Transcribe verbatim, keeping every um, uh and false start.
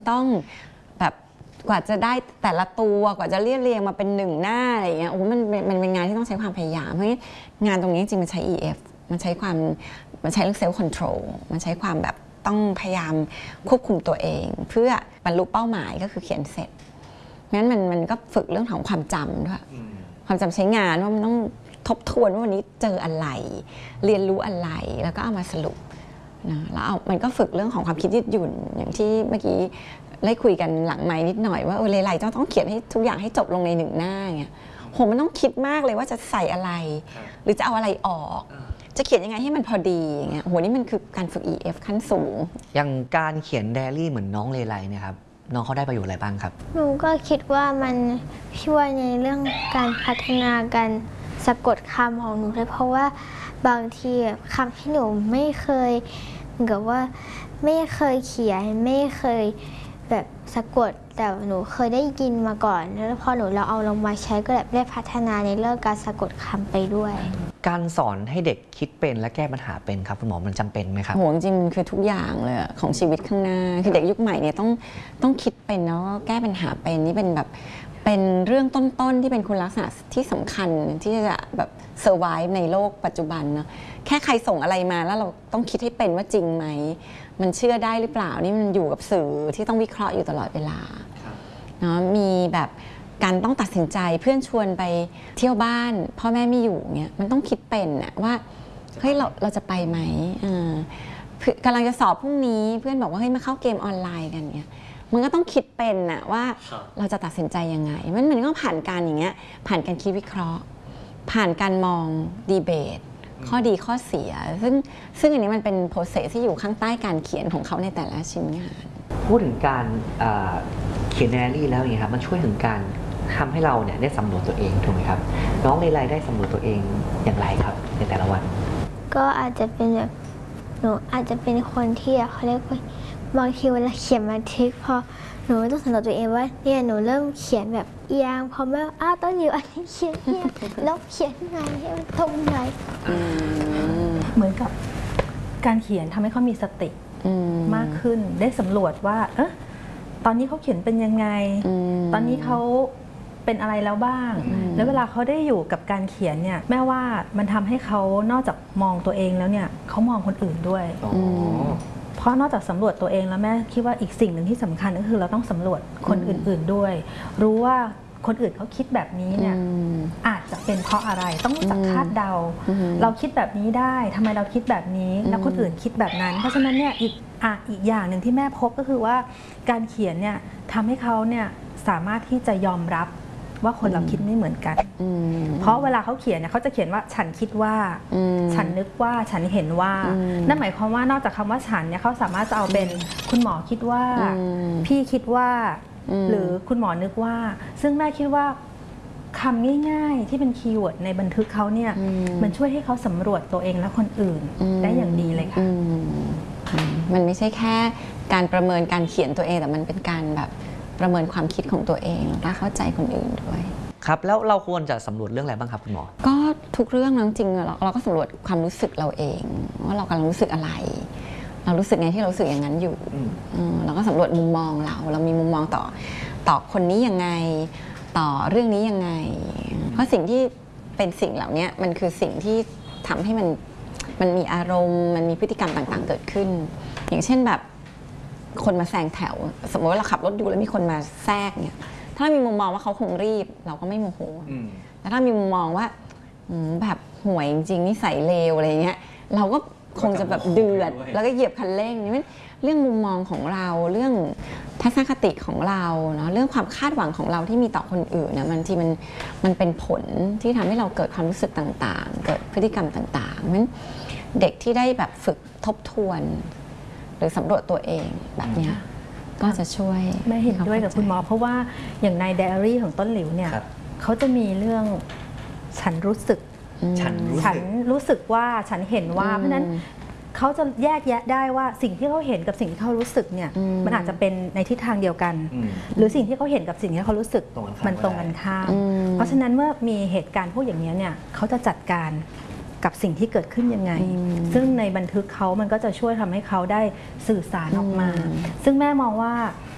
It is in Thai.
ต้องแบบกว่าจะได้แต่ละตัวกว่าจะเรียบเรียงมาเป็นหนึ่งหน้าอะไรอย่างเงี้ยโอ้มันมันเป็นงานที่ต้องใช้ความพยายามเพราะงั้นงานตรงนี้จริงมันใช้ อี เอฟ มันใช้ความมันใช้เรื่องเซลฟ์คอนโทรลมันใช้ความแบบต้องพยายามควบคุมตัวเองเพื่อบรรลุเป้าหมายก็คือเขียนเสร็จงั้นมันมันก็ฝึกเรื่องของความจำด้วยความจำใช้งานว่ามันต้องทบทวนว่าวันนี้เจออะไรเรียนรู้อะไรแล้วก็เอามาสรุปนะแล้วเอามันก็ฝึกเรื่องของความคิดยืดหยุ่นอย่างที่เมื่อกี้ได้คุยกันหลังไมค์นิดหน่อยว่าเออเลไลต้องต้องเขียนให้ทุกอย่างให้จบลงในหนึ่งหน้าเงี้ยโหมันต้องคิดมากเลยว่าจะใส่อะไรหรือจะเอาอะไรออกจะเขียนยังไงให้มันพอดีอย่างเงี้ยโหนี่มันคือการฝึก อี เอฟ ขั้นสูงอย่างการเขียนไดอารี่เหมือนน้องเลไลเนี่ยครับน้องเขาได้ประโยชน์อะไรบ้างครับหนูก็คิดว่ามันช่วยในเรื่องการพัฒนาการสะกดคำของหนูด้วยเพราะว่าบางทีคำที่หนูไม่เคยเหมือนกับว่าไม่เคยเขียนไม่เคยแบบสะกดแต่หนูเคยได้ยินมาก่อนแล้วพอหนูเราเอาลงมาใช้ก็แบบได้พัฒนาในเรื่องการสะกดคำไปด้วยการสอนให้เด็กคิดเป็นและแก้ปัญหาเป็นครับคุณหมอมันจำเป็นไหมครับโหจริงๆคือทุกอย่างเลยของชีวิตข้างหน้าคือเด็กยุคใหม่เนี่ยต้องต้องคิดเป็นแล้วก็แก้ปัญหาเป็นนี่เป็นแบบเป็นเรื่องต้นๆที่เป็นคุณลักษณะที่สำคัญที่จะแบบเซอร์ไวฟ์ในโลกปัจจุบันเนาะแค่ใครส่งอะไรมาแล้วเราต้องคิดให้เป็นว่าจริงไหมมันเชื่อได้หรือเปล่านี่มันอยู่กับสื่อที่ต้องวิเคราะห์อยู่ตลอดเวลาเนาะมีแบบการต้องตัดสินใจเพื่อนชวนไปเที่ยวบ้านพ่อแม่ไม่อยู่เงี้ยมันต้องคิดเป็นอะว่าเฮ้ยเราเราจะไปไหมกำลังจะสอบพรุ่งนี้เพื่อนบอกว่าเฮ้ยมาเข้าเกมออนไลน์กันเงี้ยมันก็ต้องคิดเป็นอะว่าเราจะตัดสินใจยังไงมันมันก็ผ่านการอย่างเงี้ยผ่านการคิดวิเคราะห์ผ่านการมองดีเบตข้อดีข้อเสียซึ่งซึ่งอันนี้มันเป็นโปรเซสที่อยู่ข้างใต้การเขียนของเขาในแต่ละชิ้นงานพูดถึงการเขียนไดอารี่แล้วเนี่ยครับมันช่วยถึงการทำให้เราเนี่ยได้สำรวจตัวเองถูกไหมครับน้องเลไลได้สำรวจตัวเองอย่างไรครับในแต่ละวันก็อาจจะเป็นแบบหนูอาจจะเป็นคนที่เขาเรียกว่าบางทีเวลาเขียนบันทึกพอหนูต้องสำรวจตัวเองว่าเนี่ยหนูเริ่มเขียนแบบเอียงพอแม่อ้าวต้นอยู่อันนี้เขียนเอียงแล้วเขียนไงให้มันตรงไหนเหมือนกับการเขียนทำให้เขามีสติมากขึ้นได้สำรวจว่าเออตอนนี้เขาเขียนเป็นยังไงตอนนี้เขาเป็นอะไรแล้วบ้างแล้วเวลาเขาได้อยู่กับการเขียนเนี่ยแม่ว่ามันทำให้เขานอกจากมองตัวเองแล้วเนี่ยเขามองคนอื่นด้วยเพราะนอกจากสำรวจตัวเองแล้วแม่คิดว่าอีกสิ่งหนึ่งที่สำคัญก็คือเราต้องสำรวจคนอื่นๆด้วยรู้ว่าคนอื่นเขาคิดแบบนี้เนี่ยอาจจะเป็นเพราะอะไรต้องรู้จักคาดเดาเราคิดแบบนี้ได้ทำไมเราคิดแบบนี้แล้วคนอื่นคิดแบบนั้นเพราะฉะนั้นเนี่ยอีกอ่ะอีกอย่างหนึ่งที่แม่พบก็คือว่าการเขียนเนี่ยทำให้เขาเนี่ยสามารถที่จะยอมรับว่าคนเราคิดไม่เหมือนกันเพราะเวลาเขาเขียนเนี่ยเขาจะเขียนว่าฉันคิดว่าฉันนึกว่าฉันเห็นว่านั่นหมายความว่านอกจากคำว่าฉันเนี่ยเขาสามารถจะเอาเป็นคุณหมอคิดว่าพี่คิดว่าหรือคุณหมอนึกว่าซึ่งแม่คิดว่าคำง่ายๆที่เป็นคีย์เวิร์ดในบันทึกเขาเนี่ยมันช่วยให้เขาสำรวจตัวเองและคนอื่นได้อย่างดีเลยค่ะมันไม่ใช่แค่การประเมินการเขียนตัวเองแต่มันเป็นการแบบประเมินความคิดของตัวเองและเข้าใจคนอื่นด้วยครับแล้วเราควรจะสำรวจเรื่องอะไรบ้างครับคุณหมอก็ทุกเรื่องจริงๆเราเราก็สำรวจความรู้สึกเราเองว่าเรากำลังรู้สึกอะไรเรารู้สึกไงที่เรารู้สึกอย่างนั้นอยู่เราก็สำรวจมุมมองเราเรามีมุมมองต่อต่อคนนี้ยังไงต่อเรื่องนี้ยังไงเพราะสิ่งที่เป็นสิ่งเหล่านี้มันคือสิ่งที่ทำให้มันมันมีอารมณ์มันมีพฤติกรรมต่างๆเกิดขึ้นอย่างเช่นแบบคนมาแซงแถวสมมติว่าเราขับรถอยู่แล้วมีคนมาแทรกเนี่ยถ้ามีมุมมองว่าเขาคงรีบเราก็ไม่โมโหแต่ถ้ามีมุมมองว่าแบบห่วยจริงๆนิสัยเลวอะไรเงี้ยเราก็คงจะแบบเดือดแล้วก็เหยียบคันเร่งนี่เรื่องมุมมองของเราเรื่องทัศนคติของเราเนาะเรื่องความคาดหวังของเราที่มีต่อคนอื่นนะมันที่มันมันเป็นผลที่ทำให้เราเกิดความรู้สึกต่างๆเกิดพฤติกรรมต่างๆนั้นเด็กที่ได้แบบฝึกทบทวนหรือสำรวจตัวเองแบบนี้ก็จะช่วยไม่เห็นด้วยกับคุณหมอเพราะว่าอย่างในไดอารี่ของต้นหลิวเนี่ยเขาจะมีเรื่องฉันรู้สึกฉันรู้สึกว่าฉันเห็นว่าเพราะนั้นเขาจะแยกแยะได้ว่าสิ่งที่เขาเห็นกับสิ่งที่เขารู้สึกเนี่ยมันอาจจะเป็นในทิศทางเดียวกันหรือสิ่งที่เขาเห็นกับสิ่งที่เขารู้สึกมันตรงกันข้ามเพราะฉะนั้นเมื่อมีเหตุการณ์พวกอย่างนี้เนี่ยเขาจะจัดการกับสิ่งที่เกิดขึ้นยังไงซึ่งในบันทึกเขามันก็จะช่วยทำให้เขาได้สื่อสารออกมาซึ่งแม่มองว่า